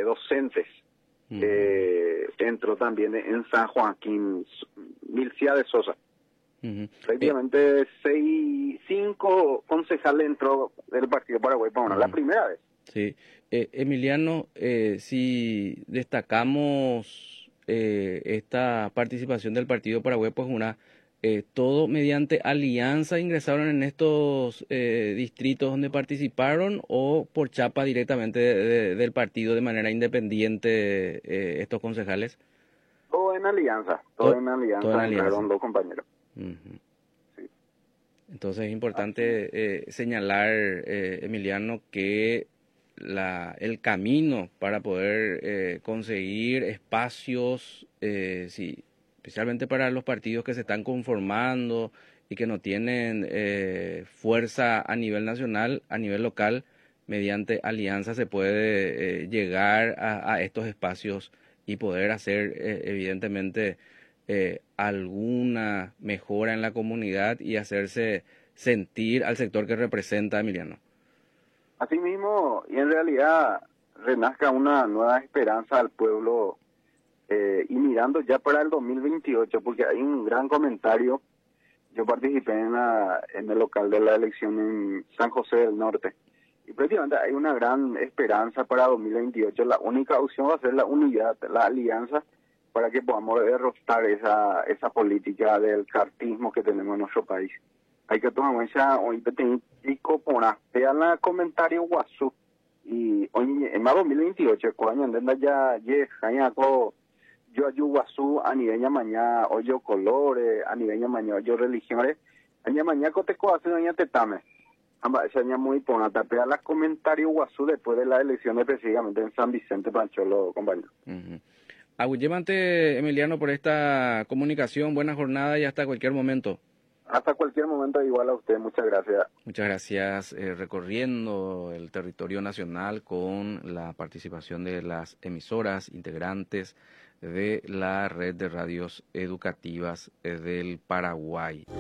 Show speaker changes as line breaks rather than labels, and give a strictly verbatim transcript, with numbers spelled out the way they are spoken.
docentes. Uh-huh. Eh, entró también en San Joaquín, Milcia de Sosa. Uh-huh. Prácticamente eh. seis, cinco concejales entró del Partido Paraguay para uh-huh. la primera vez.
Sí, eh, Emiliano, eh, si destacamos eh, esta participación del Partido Paraguay, pues una eh, todo mediante alianza ingresaron en estos eh, distritos donde participaron o por chapa directamente de, de, del partido de manera independiente eh, estos concejales.
Todo en alianza, todo, todo en alianza,
todo en alianza.
Entraron dos compañeros.
Uh-huh. Sí. Entonces es importante eh, señalar, eh, Emiliano, que La, el camino para poder eh, conseguir espacios, eh, sí, especialmente para los partidos que se están conformando y que no tienen eh, fuerza a nivel nacional, a nivel local, mediante alianza se puede eh, llegar a, a estos espacios y poder hacer eh, evidentemente eh, alguna mejora en la comunidad y hacerse sentir al sector que representa, Emiliano.
Asimismo, y en realidad renazca una nueva esperanza al pueblo eh, y mirando ya para el dos mil veintiocho, porque hay un gran comentario. Yo participé en, la, en el local de la elección en San José del Norte y prácticamente hay una gran esperanza para dos mil veintiocho. La única opción va a ser la unidad, la alianza, para que podamos derrotar esa, esa política del cartismo que tenemos en nuestro país. Hay que tomar mucha hoy pico por la comentario guasu y hoy en más dos mil veintiocho cuando anda ya ye haya ko yo ayu guasu a nivel mañana o yo colores a nivel mañana yo religiones aña mañana ko te ko hace aña te tame amba esa aña muy pona tapea la comentario guasu después de la elección específicamente en San Vicente Pancholo, compañero.
Uh-huh. Agüeyemante, Emiliano, por esta comunicación, buena jornada y hasta cualquier momento.
Hasta cualquier momento, igual a usted, muchas gracias.
Muchas gracias, eh, recorriendo el territorio nacional con la participación de las emisoras integrantes de la red de radios educativas del Paraguay.